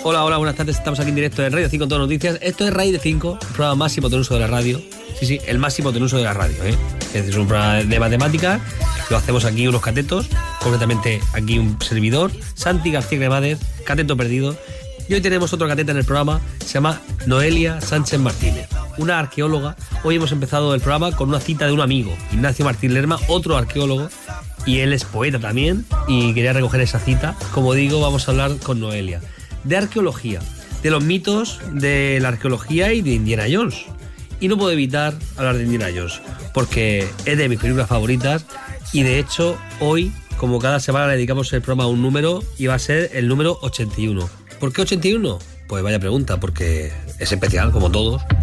Hola, buenas tardes. Estamos aquí en directo en Radio 5 Todo Noticias. Esto es Raíz de 5, un programa máximo tenuso de la radio. Sí, el máximo tenuso de la radio, ¿eh? Es un programa de matemáticas. Lo hacemos aquí unos catetos, concretamente aquí un servidor, Santi García Cremades, cateto perdido. Y hoy tenemos otro cateta en el programa, se llama Noelia Sánchez Martínez, una arqueóloga. Hoy hemos empezado el programa con una cita de un amigo, Ignacio Martín Lerma, otro arqueólogo, y él es poeta también, y quería recoger esa cita. Como digo, vamos a hablar con Noelia de arqueología, de los mitos de la arqueología y de Indiana Jones. Y no puedo evitar hablar de Indiana Jones, porque es de mis películas favoritas, y de hecho hoy, como cada semana, le dedicamos el programa a un número, y va a ser el número 81. ¿Por qué 81? Pues vaya pregunta, porque es especial, como todos.